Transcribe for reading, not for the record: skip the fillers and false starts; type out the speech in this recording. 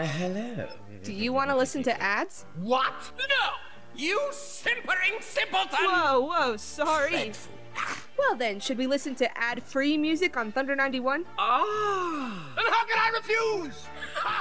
Why, hello. Do you want to listen to ads? What? No! You simpering simpleton! Whoa, sorry. Dreadful. Well then, should we listen to ad-free music on Thunder 91? Ah. And how can I refuse?